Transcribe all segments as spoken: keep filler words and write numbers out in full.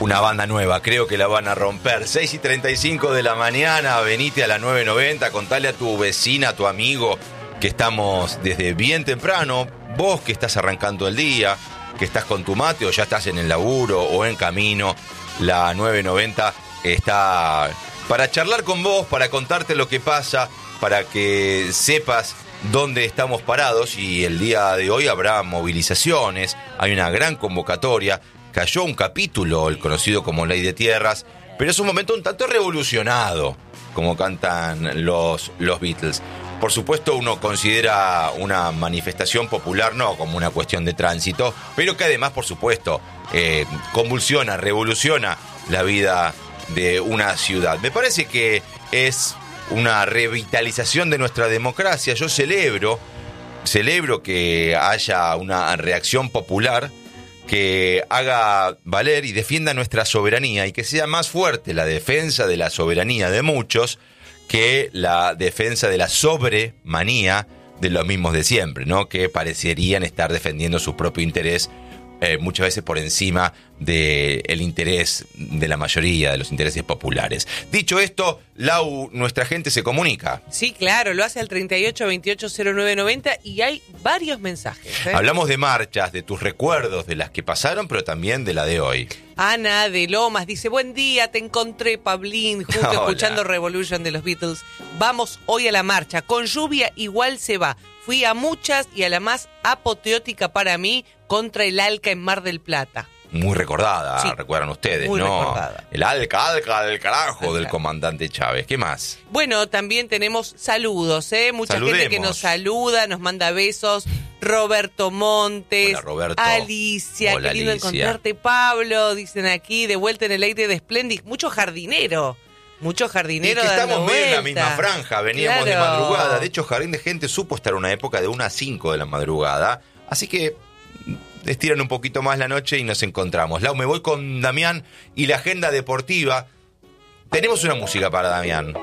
una banda nueva, creo que la van a romper. seis y treinta y cinco de la mañana, venite a la nueve noventa, contale a tu vecina, a tu amigo, que estamos desde bien temprano, vos que estás arrancando el día, que estás con tu mate o ya estás en el laburo o en camino, la nueve noventa está para charlar con vos, para contarte lo que pasa, para que sepas dónde estamos parados. Y el día de hoy habrá movilizaciones, hay una gran convocatoria, cayó un capítulo, el conocido como Ley de Tierras, pero es un momento un tanto revolucionado, como cantan los, los Beatles. Por supuesto, uno considera una manifestación popular no como una cuestión de tránsito, pero que además, por supuesto, eh, convulsiona, revoluciona la vida de una ciudad. Me parece que es una revitalización de nuestra democracia. Yo celebro, celebro que haya una reacción popular que haga valer y defienda nuestra soberanía y que sea más fuerte la defensa de la soberanía de muchos que la defensa de la sobremanía de los mismos de siempre, ¿no? Que parecerían estar defendiendo su propio interés eh, muchas veces por encima del interés de la mayoría, de los intereses populares. Dicho esto, Lau, nuestra gente se comunica. Sí, claro, lo hace al treinta y ocho veintiocho cero nueve noventa y hay varios mensajes. ¿eh? Hablamos de marchas, de tus recuerdos, de las que pasaron, pero también de la de hoy. Ana de Lomas dice, buen día, te encontré, Pablín, justo Hola. Escuchando Revolution de los Beatles. Vamos hoy a la marcha, con lluvia igual se va. Fui a muchas y a la más apoteótica para mí, contra el Alca en Mar del Plata. Muy recordada, sí, recuerdan ustedes, muy ¿no? Recordada. El Alca, Alca del carajo Alca. Del comandante Chávez. ¿Qué más? Bueno, también tenemos saludos, ¿eh? Mucha Saludemos. Gente que nos saluda, nos manda besos. Roberto Montes. Hola, Roberto. Alicia, Hola, qué lindo Alicia. encontrarte, Pablo, dicen aquí, de vuelta en el aire de Splendid. Mucho jardinero. Mucho jardinero. Y que dando estamos medio en la vuelta. misma franja, veníamos claro. de madrugada. De hecho, Jardín de Gente supo estar una época de una a cinco de la madrugada. Así que estiran un poquito más la noche y nos encontramos. Lau, me voy con Damián y la agenda deportiva. Tenemos una música para Damián.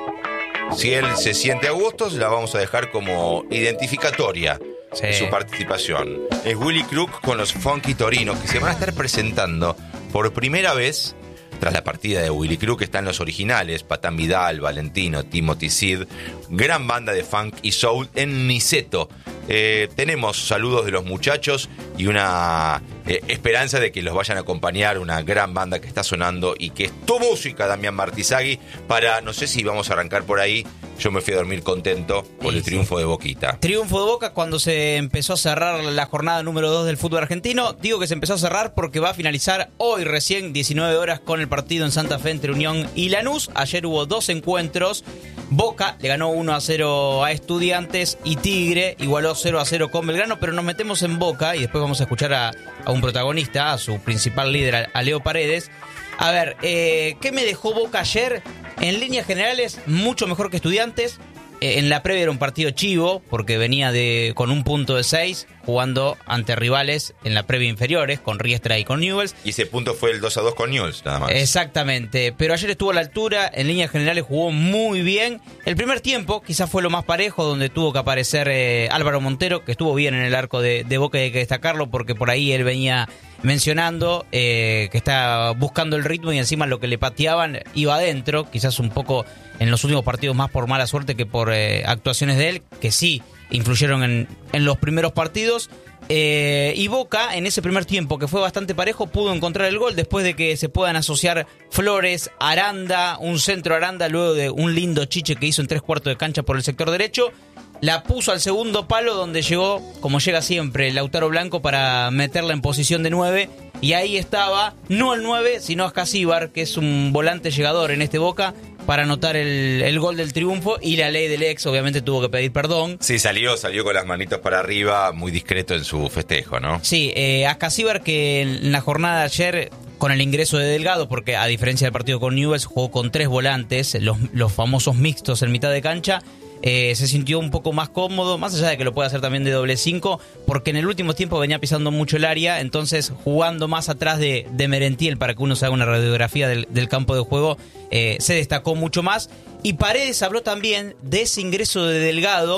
Si él se siente a gusto, la vamos a dejar como identificatoria sí. de su participación. Es Willy Crook con los Funky Torinos, que se van a estar presentando por primera vez tras la partida de Willy Crook. Están los originales, Patán Vidal, Valentino, Timothy Sid, gran banda de funk y soul en Niceto. Eh, tenemos saludos de los muchachos y una eh, esperanza de que los vayan a acompañar una gran banda que está sonando y que es tu música, Damián Martizagui, para, no sé si vamos a arrancar por ahí. Yo me fui a dormir contento por el triunfo de Boquita. Triunfo de Boca cuando se empezó a cerrar la jornada número dos del fútbol argentino. Digo que se empezó a cerrar porque va a finalizar hoy recién, diecinueve horas, con el partido en Santa Fe entre Unión y Lanús. Ayer hubo dos encuentros. Boca le ganó uno a cero a Estudiantes y Tigre igualó cero a cero con Belgrano, pero nos metemos en Boca y después vamos a escuchar a, a un protagonista, a su principal líder, a, a Leo Paredes. A ver, eh, ¿qué me dejó Boca ayer? En líneas generales, mucho mejor que Estudiantes. Eh, en la previa era un partido chivo, porque venía de con un punto de seis, jugando ante rivales en la previa inferiores, con Riestra y con Newell's. Y ese punto fue el dos a dos con Newell's, nada más. Exactamente, pero ayer estuvo a la altura, en líneas generales jugó muy bien. El primer tiempo quizás fue lo más parejo, donde tuvo que aparecer eh, Álvaro Montero, que estuvo bien en el arco de, de Boca, y hay que destacarlo, porque por ahí él venía mencionando eh, que está buscando el ritmo y encima lo que le pateaban iba adentro, quizás un poco en los últimos partidos más por mala suerte que por eh, actuaciones de él, que sí influyeron en, en los primeros partidos. Eh, y Boca, en ese primer tiempo, que fue bastante parejo, pudo encontrar el gol después de que se puedan asociar Flores, Aranda, un centro Aranda, luego de un lindo chiche que hizo en tres cuartos de cancha por el sector derecho. La puso al segundo palo, donde llegó, como llega siempre, Lautaro Blanco para meterla en posición de nueve. Y ahí estaba, no el nueve, sino Ascasíbar, que es un volante llegador en este Boca, para anotar el, el gol del triunfo. Y la ley del ex, obviamente, tuvo que pedir perdón. Sí, salió, salió con las manitos para arriba, muy discreto en su festejo, ¿no? Sí, eh, Ascasíbar, que en la jornada de ayer, con el ingreso de Delgado, porque a diferencia del partido con Newell's, jugó con tres volantes, los, los famosos mixtos en mitad de cancha. Eh, se sintió un poco más cómodo, más allá de que lo puede hacer también de doble cinco, porque en el último tiempo venía pisando mucho el área, entonces jugando más atrás de, de Merentiel, para que uno se haga una radiografía del, del campo de juego, eh, se destacó mucho más. Y Paredes habló también de ese ingreso de Delgado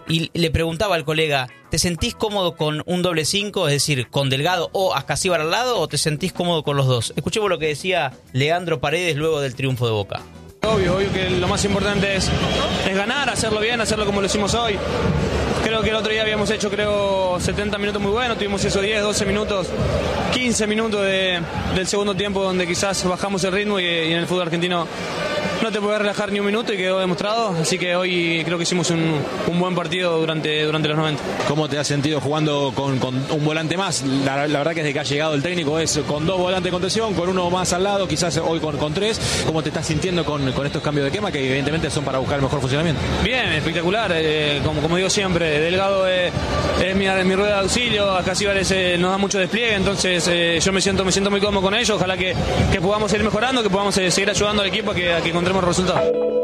y le preguntaba al colega, ¿te sentís cómodo con un doble cinco, es decir, con Delgado o Ascasíbar al lado, o te sentís cómodo con los dos? Escuchemos lo que decía Leandro Paredes luego del triunfo de Boca. Obvio, obvio que lo más importante es, es ganar, hacerlo bien, hacerlo como lo hicimos hoy. Creo que el otro día habíamos hecho, creo, setenta minutos muy buenos, tuvimos esos diez, doce minutos, quince minutos de, del segundo tiempo donde quizás bajamos el ritmo y, y en el fútbol argentino no te puedes relajar ni un minuto y quedó demostrado, así que hoy creo que hicimos un, un buen partido durante, durante los noventa. ¿Cómo te has sentido jugando con, con un volante más? La, la verdad que desde que ha llegado el técnico es con dos volantes de contención, con uno más al lado, quizás hoy con, con tres. ¿Cómo te estás sintiendo con, con estos cambios de quema que evidentemente son para buscar el mejor funcionamiento? Bien, espectacular, eh, como, como digo siempre, Delgado es, es mi, mi rueda de auxilio, Ascasíbar eh, nos da mucho despliegue, entonces eh, yo me siento, me siento muy cómodo con ellos, ojalá que, que podamos seguir mejorando, que podamos eh, seguir ayudando al equipo a que, a que encontremos resultados.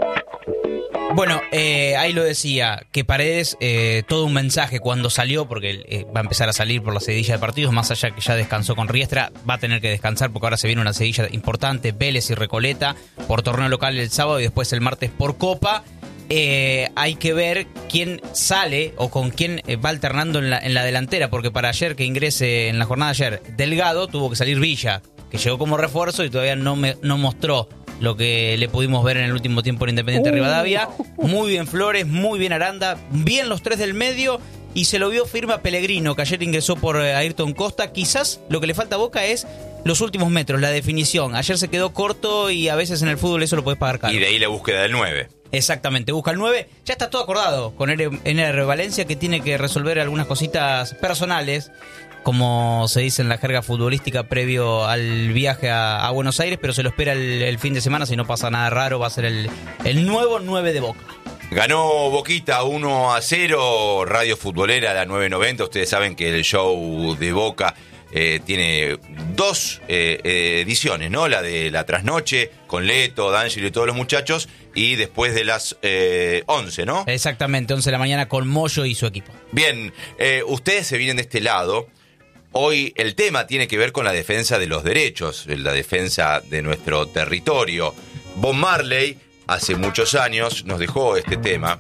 Bueno, eh, ahí lo decía, que Paredes, eh, todo un mensaje cuando salió, porque eh, va a empezar a salir por la seguidilla de partidos, más allá que ya descansó con Riestra, va a tener que descansar porque ahora se viene una seguidilla importante, Vélez y Recoleta, por torneo local el sábado y después el martes por Copa. Eh, hay que ver quién sale o con quién va alternando en la, en la delantera, porque para ayer que ingrese en la jornada de ayer Delgado, tuvo que salir Villa, que llegó como refuerzo y todavía no, me, no mostró lo que le pudimos ver en el último tiempo en Independiente uh. Rivadavia. Muy bien Flores, muy bien Aranda, bien los tres del medio, y se lo vio firme a Pellegrino, que ayer ingresó por Ayrton Costa. Quizás lo que le falta a Boca es los últimos metros, la definición. Ayer se quedó corto y a veces en el fútbol eso lo podés pagar caro. Y de ahí la búsqueda del nueve. Exactamente, busca el nueve. Ya está todo acordado con N R Valencia, que tiene que resolver algunas cositas personales, como se dice en la jerga futbolística, previo al viaje a, a Buenos Aires, pero se lo espera el, el fin de semana. Si no pasa nada raro, va a ser el, el nuevo nueve de Boca. Ganó Boquita uno a cero, Radio Futbolera, la nueve noventa. Ustedes saben que el show de Boca eh, tiene dos eh, ediciones, ¿no? La de la trasnoche, con Leto, D'Angelo y todos los muchachos, y después de las eh, once, ¿no? Exactamente, once de la mañana con Moyo y su equipo. Bien, eh, ustedes se vienen de este lado. Hoy el tema tiene que ver con la defensa de los derechos, la defensa de nuestro territorio. Bob Marley hace muchos años nos dejó este tema,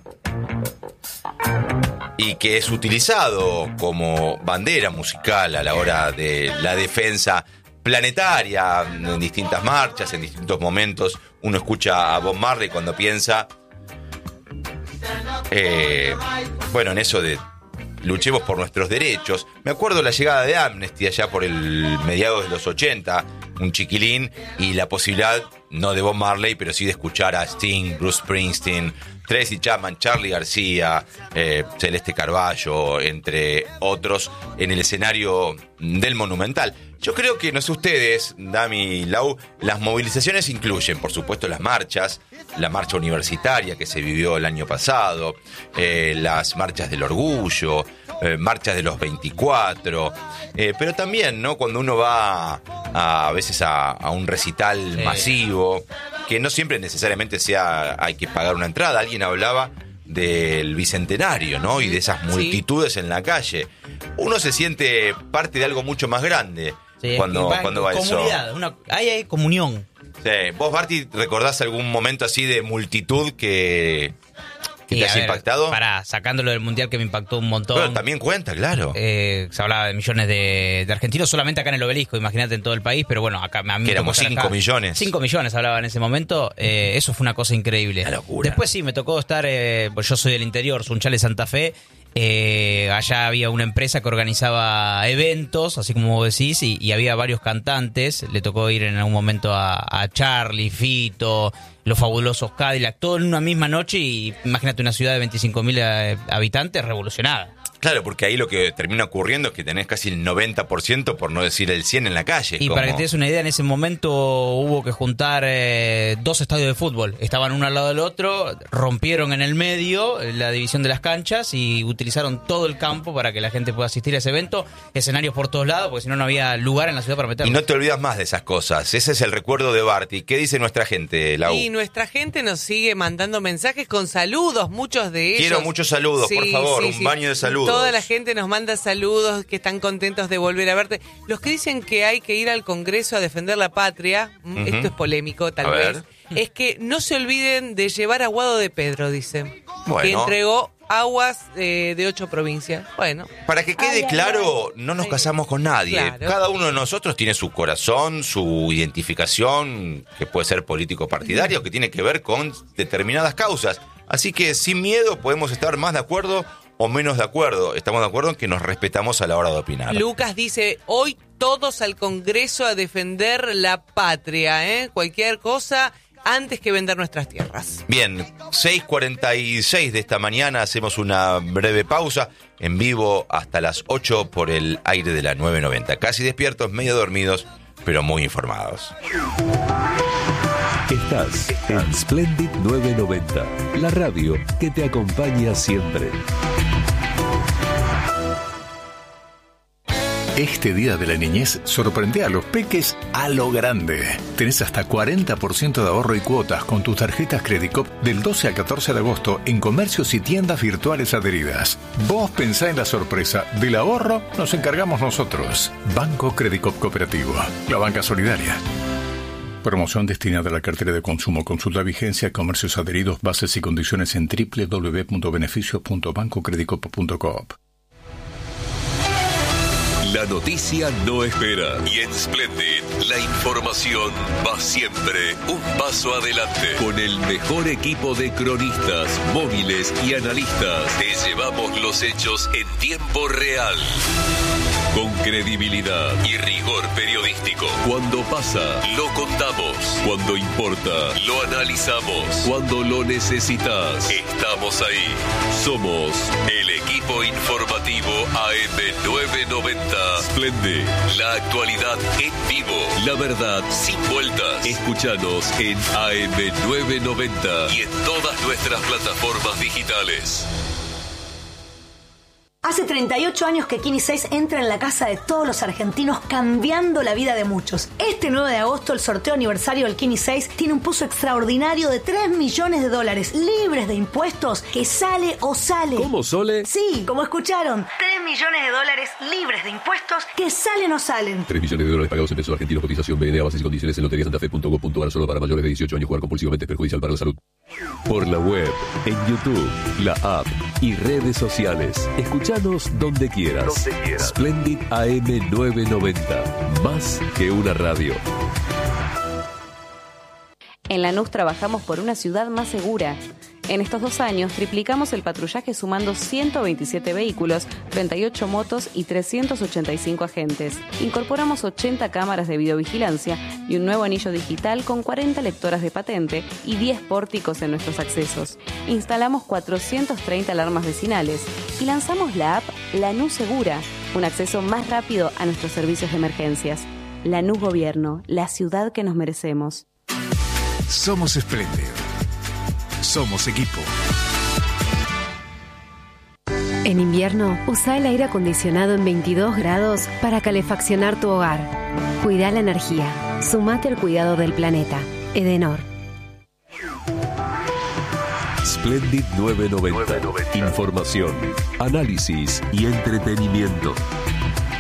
y que es utilizado como bandera musical a la hora de la defensa planetaria, en distintas marchas, en distintos momentos. Uno escucha a Bob Marley cuando piensa, eh, bueno, en eso de luchemos por nuestros derechos. Me acuerdo la llegada de Amnesty allá por el mediados de los ochenta, un chiquilín, y la posibilidad, no de Bob Marley, pero sí de escuchar a Sting, Bruce Springsteen, Tracy Chapman, Charly García, eh, Celeste Carballo, entre otros, en el escenario del Monumental. Yo creo que, no sé ustedes, Dami, Lau, las movilizaciones incluyen, por supuesto, las marchas, la marcha universitaria que se vivió el año pasado, eh, las marchas del orgullo, eh, marchas de los veinticuatro, eh, pero también, ¿no? Cuando uno va a, a veces a, a un recital sí. masivo, que no siempre necesariamente sea hay que pagar una entrada. Alguien hablaba del Bicentenario, ¿no? Y de esas multitudes sí. en la calle. Uno se siente parte de algo mucho más grande sí, cuando, va, cuando va comunidad, eso. Una, hay, hay comunión. Sí. ¿Vos, Barty, recordás algún momento así de multitud que, que te haya ver, impactado? Para, sacándolo del Mundial, que me impactó un montón. Pero también cuenta, claro. Eh, se hablaba de millones de, de argentinos solamente acá en el Obelisco, imagínate en todo el país, pero bueno, acá a mí que éramos cinco millones. cinco millones hablaba en ese momento, eh, eso fue una cosa increíble. Una locura. Después sí, me tocó estar, eh, pues yo soy del interior, Sunchales, Santa Fe. Eh, allá había una empresa que organizaba eventos, así como vos decís, y, y había varios cantantes. Le tocó ir en algún momento a, a Charly, Fito, Los Fabulosos Cadillac, todo en una misma noche. Y imagínate una ciudad de veinticinco mil habitantes revolucionada. Claro, porque ahí lo que termina ocurriendo es que tenés casi el noventa por ciento, por no decir el cien por ciento en la calle. Y como... para que te des una idea, en ese momento hubo que juntar eh, dos estadios de fútbol. Estaban uno al lado del otro, rompieron en el medio la división de las canchas y utilizaron todo el campo para que la gente pueda asistir a ese evento. Escenarios por todos lados, porque si no, no había lugar en la ciudad para meterlo. Y no te olvidas más de esas cosas. Ese es el recuerdo de Barty. ¿Qué dice nuestra gente, Lau? Y nuestra gente nos sigue mandando mensajes con saludos, muchos de ellos. Quiero muchos saludos, sí, por favor, sí, un sí. baño de saludos. Toda la gente nos manda saludos, que están contentos de volver a verte. Los que dicen que hay que ir al Congreso a defender la patria, uh-huh. esto es polémico tal a vez. Ver. es que no se olviden de llevar aguado de Pedro, dice. Bueno. Que entregó aguas eh, de ocho provincias. Bueno. Para que quede Ay, claro, ay, no nos ay. casamos con nadie. Claro. Cada uno de nosotros tiene su corazón, su identificación, que puede ser político partidario, que tiene que ver con determinadas causas. Así que sin miedo podemos estar más de acuerdo o menos de acuerdo. Estamos de acuerdo en que nos respetamos a la hora de opinar. Lucas dice, hoy todos al Congreso a defender la patria, ¿eh? Cualquier cosa antes que vender nuestras tierras. Bien, seis cuarenta y seis de esta mañana, hacemos una breve pausa en vivo hasta las ocho por el aire de la nueve noventa. Casi despiertos, medio dormidos, pero muy informados. Estás en Splendid nueve noventa, la radio que te acompaña siempre. Este Día de la Niñez sorprende a los peques a lo grande. Tenés hasta cuarenta por ciento de ahorro y cuotas con tus tarjetas Credicop del doce al catorce de agosto en comercios y tiendas virtuales adheridas. Vos pensá en la sorpresa. Del ahorro nos encargamos nosotros. Banco Credicop Cooperativo, la banca solidaria. Promoción destinada a la cartera de consumo. Consulta vigencia, comercios adheridos, bases y condiciones en doble u doble u doble u punto beneficios punto banco credicop punto coop. La noticia no espera y en Splendid la información va siempre un paso adelante. Con el mejor equipo de cronistas, móviles y analistas, te llevamos los hechos en tiempo real. Con credibilidad y rigor periodístico. Cuando pasa, lo contamos. Cuando importa, lo analizamos. Cuando lo necesitas, estamos ahí. Somos el equipo informativo A M nueve noventa. Splendid, la actualidad en vivo. La verdad sin vueltas. Escúchanos en A M nueve noventa y en todas nuestras plataformas digitales. Hace treinta y ocho años que Kini seis entra en la casa de todos los argentinos, cambiando la vida de muchos. Este nueve de agosto, el sorteo aniversario del Kini seis tiene un pozo extraordinario de tres millones de dólares, libres de impuestos, que sale o sale. ¿Cómo, Sole? Sí, como escucharon, tres millones de dólares libres de impuestos, que salen o salen. tres millones de dólares pagados en pesos argentinos, cotización B N A, bases y condiciones en lotería santafe punto com punto a r, solo para mayores de dieciocho años. Jugar compulsivamente es perjudicial para la salud. Por la web, en YouTube, la app y redes sociales. Escuchanos donde quieras. Donde quieras. Splendid A M nueve noventa. Más que una radio. En Lanús trabajamos por una ciudad más segura. En estos dos años triplicamos el patrullaje sumando ciento veintisiete vehículos, treinta y ocho motos y trescientos ochenta y cinco agentes. Incorporamos ochenta cámaras de videovigilancia y un nuevo anillo digital con cuarenta lectoras de patente y diez pórticos en nuestros accesos. Instalamos cuatrocientas treinta alarmas vecinales y lanzamos la app Lanús Segura, un acceso más rápido a nuestros servicios de emergencias. Lanús Gobierno, la ciudad que nos merecemos. Somos espléndidos. Somos equipo. En invierno, usa el aire acondicionado en veintidós grados para calefaccionar tu hogar. Cuida la energía. Sumate al cuidado del planeta. Edenor. Splendid nueve noventa. Información, análisis y entretenimiento.